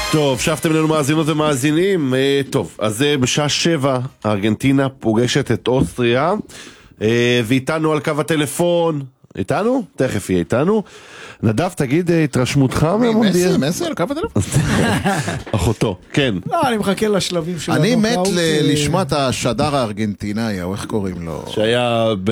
טוב, שבתם לנו מאזינות ומאזינים. טוב, אז בשעה 7 ארגנטינה פוגשת את אוסטריה, ואיתנו על קו הטלפון, איתנו? תכף יהיה איתנו. נדב, תגיד התרשמותך מהמונדיאל. מסי על קו הטלפון? אחותו, כן. לא, אני מחכה לשלבים של אני הנוקאוט. מת לשמוע את השדר הארגנטינאי, או איך קוראים לו? שהיה